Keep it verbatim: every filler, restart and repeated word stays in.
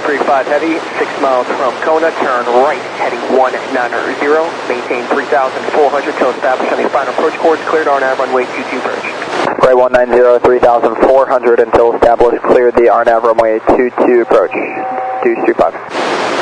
three five heavy, six miles from Kona, turn right, heading one nine zero, maintain three thousand four hundred till established on the final approach course, cleared R N A V runway two two approach. Gray one nine zero, three thousand four hundred until established, cleared the R N A V runway two two approach, Deuce three five.